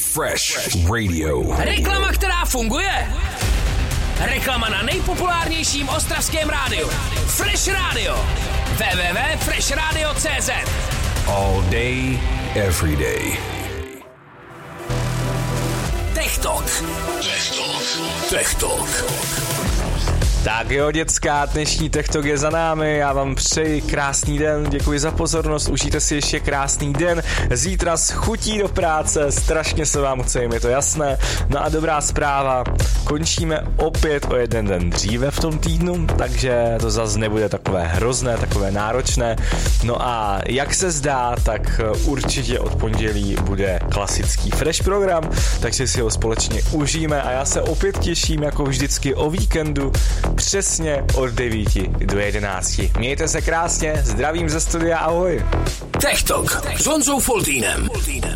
Fresh Radio. Reklama, která funguje. Reklama na nejpopulárnějším ostravském rádiu. Fresh Radio. www.freshradio.cz. All day, every day. Tech Talk. Tak jo, děcka, dnešní Tech Talk je za námi, já vám přeji krásný den, děkuji za pozornost, užijte si ještě krásný den, zítra s chutí do práce, strašně se vám chce, je to jasné, no a dobrá zpráva, končíme opět o jeden den dříve v tom týdnu, takže to zase nebude takové hrozné, takové náročné, no a jak se zdá, tak určitě od pondělí bude klasický Fresh program, takže si ho společně užijeme a já se opět těším jako vždycky o víkendu, přesně od 9 do 11. Mějte se krásně, zdravím ze studia, ahoj. Tech Talk s Honzou Foltýnem.